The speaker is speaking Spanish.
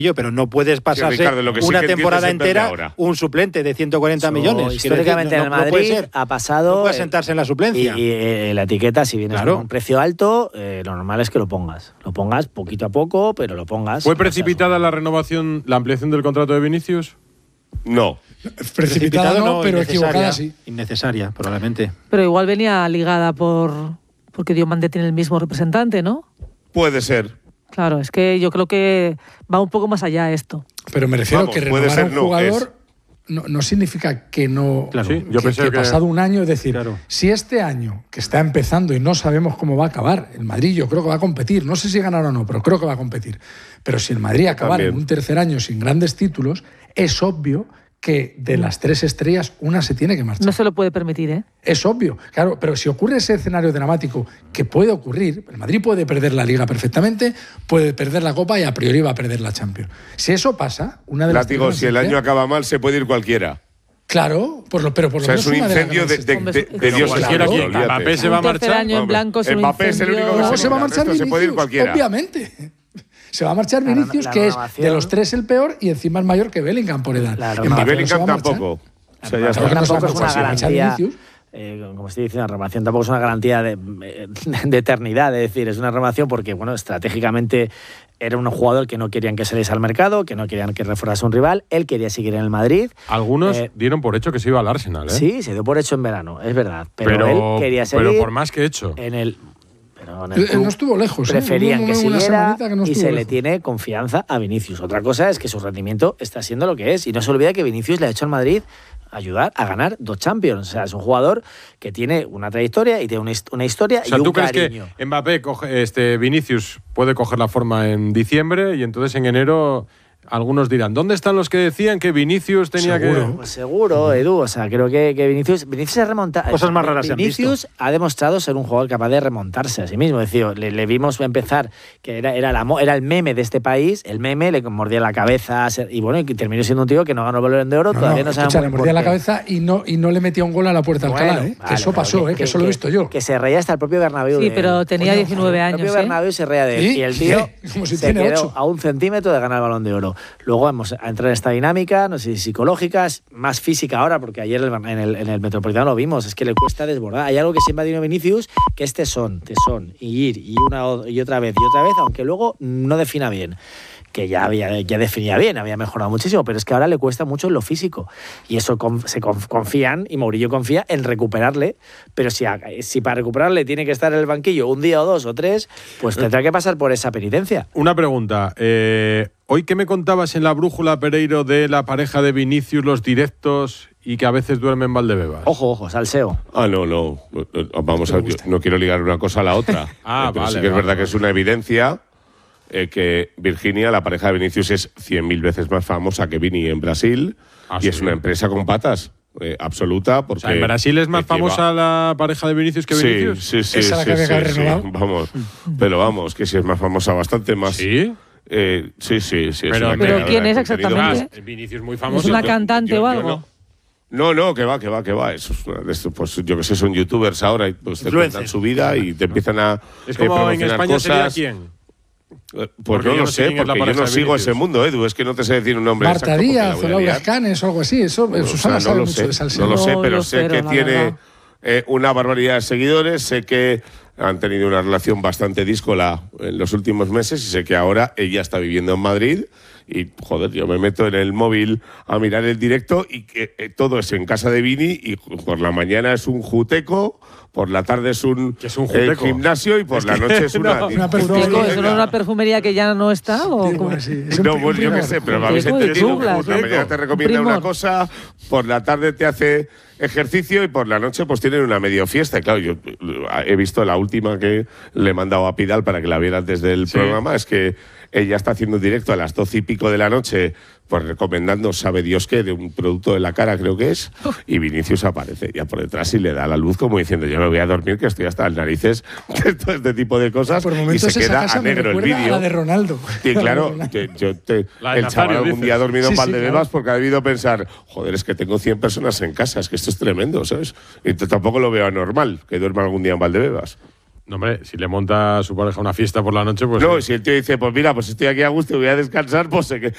pero no puedes pasarse Ricardo, lo que sí una que temporada entiendo es entera ahora. un suplente de 140 millones. Históricamente en el Madrid ha pasado. No puedes sentarse en la suplencia. Y la etiqueta, si vienes con un precio alto, lo normal es que lo pongas. Lo pongas poquito a poco, pero lo pongas. ¿Fue precipitada la renovación, la ampliación del contrato de Vinicius? No. Precipitada no, pero equivocada sí. Innecesaria, probablemente. Pero igual venía ligada porque Diomande tiene el mismo representante, ¿no? Puede ser. Claro, es que yo creo que va un poco más allá esto. Pero me refiero que renovar a un jugador no significa que no. Claro, sí, yo pensé que pasado un año, es decir, si este año que está empezando y no sabemos cómo va a acabar, el Madrid yo creo que va a competir, no sé si ganará o no, pero creo que va a competir. Pero si el Madrid acabara en un tercer año sin grandes títulos, es obvio que de las 3 estrellas una se tiene que marchar. No se lo puede permitir, ¿eh? Es obvio, claro, pero si ocurre ese escenario dramático que puede ocurrir, el Madrid puede perder la Liga perfectamente, puede perder la Copa y a priori va a perder la Champions. Si eso pasa, una de las... Látigo, si el año acaba mal, se puede ir cualquiera. Claro, pero por lo menos es un incendio de Dios. Cualquiera que Mbappé se va a marchar. Año en blanco es Mbappé es el único que se va a marchar Vinicius, se puede ir cualquiera. Obviamente. Se va a marchar Vinicius, que es de los 3 el peor y encima es mayor que Bellingham por edad. Y Bellingham tampoco. O sea, ya tampoco es una garantía. Como estoy diciendo, la renovación tampoco es una garantía de eternidad, es decir, es una renovación porque, bueno, estratégicamente era un jugador que no querían que saliese al mercado, que no querían que reforzase un rival, él quería seguir en el Madrid. Algunos dieron por hecho que se iba al Arsenal, ¿eh? Sí, se dio por hecho en verano, es verdad, pero él quería seguir. Pero por más que hecho. Él no estuvo lejos. Preferían que siguiera y se lejos. le tiene confianza a Vinicius. Otra cosa es que su rendimiento está siendo lo que es. Y no se olvida que Vinicius le ha hecho al Madrid ayudar a ganar 2 Champions. O sea, es un jugador que tiene una trayectoria y tiene una historia y un ¿tú crees cariño. que Mbappé, Vinicius puede coger la forma en diciembre y entonces en enero algunos dirán, ¿dónde están los que decían que Vinicius tenía que...? Pues seguro, Edu. O sea, creo que Vinicius se remonta. Cosas más raras se han visto. Vinicius ha demostrado ser un jugador capaz de remontarse a sí mismo. Es decir, le vimos empezar, que era el meme de este país, el meme le mordía la cabeza y bueno, y terminó siendo un tío que no ganó el Balón de Oro, todavía no sabemos. Le mordía la cabeza y no le metía un gol a la puerta de Alcalá, ¿eh? Vale, eso pasó, que eso lo he visto yo. Que se reía hasta el propio Bernabéu. Sí, pero tenía 19 años. El propio Bernabéu se reía de él. Y el tío como si se tiene quedó 8. a 1 centímetro de ganar el Balón de Oro. Luego vamos a entrar en esta dinámica, no sé si psicológica, más física ahora, porque ayer en el Metropolitano lo vimos, es que le cuesta desbordar. Hay algo que siempre ha tenido Vinicius, que es tesón, y ir, y otra vez, aunque luego no defina bien. Que ya definía bien, había mejorado muchísimo, pero es que ahora le cuesta mucho en lo físico. Y eso confían, y Mourinho confía en recuperarle, pero si para recuperarle tiene que estar en el banquillo un día o 2 o 3, pues tendrá que pasar por esa penitencia. Una pregunta. Hoy, ¿qué me contabas en la brújula, Pereiro, de la pareja de Vinicius, los directos y que a veces duerme en Valdebebas? Ojo, salseo. No. Vamos a ver, no quiero ligar una cosa a la otra. Pero sí que es verdad que es una evidencia que Virginia, la pareja de Vinicius, es 100.000 veces más famosa que Vini en Brasil y es una empresa con patas. Absoluta, porque... O sea, ¿en Brasil es más famosa la pareja de Vinicius que Vinicius? Sí. ¿Esa la que había renovado? Vamos, pero vamos, que sí es más famosa, bastante más. ¿Sí? Sí. ¿Pero quién es exactamente? Vinicius muy famoso. ¿Es una cantante o algo? No, que va. Eso es pues yo que sé, son youtubers ahora y pues te cuentan su vida y te empiezan a es como en España cosas. ¿Sería quién? Pues no lo sé, porque yo no sigo ese mundo, Edu. Es que no te sé decir un nombre Marta exacto. Díaz o Laura Escanes o algo así. Susana sabe mucho de salseo. No lo sé, pero sé que tiene una barbaridad de seguidores. Sé que han tenido una relación bastante díscola en los últimos meses y sé que ahora ella está viviendo en Madrid. Y, joder, yo me meto en el móvil a mirar el directo y que todo es en casa de Vini y por la mañana es un juteco, por la tarde es un gimnasio y por la noche es una perfumería. ¿Es una perfumería que ya no está? ¿O no, pues yo qué sé, pero me habéis entendido. Por la mañana te recomienda una cosa, por la tarde te hace ejercicio y por la noche pues tienen una medio fiesta. Y claro, yo he visto la última que le he mandado a Pidal para que la viera antes del programa, es que ella está haciendo un directo a las 12 y pico de la noche, pues recomendando, sabe Dios qué, de un producto de la cara, creo que es, y Vinicius aparece ya por detrás y le da la luz como diciendo, yo me voy a dormir, que estoy hasta las narices de todo este tipo de cosas, y se queda a negro el vídeo. La de Ronaldo. Y claro, el chaval algún día ha dormido en Valdebebas porque ha debido pensar, joder, es que tengo 100 personas en casa, es que esto es tremendo, ¿sabes? Y tampoco lo veo anormal que duerma algún día en Valdebebas. No, hombre, si le monta a su pareja una fiesta por la noche, pues... No, si el tío dice, pues mira, pues estoy aquí a gusto y voy a descansar, pues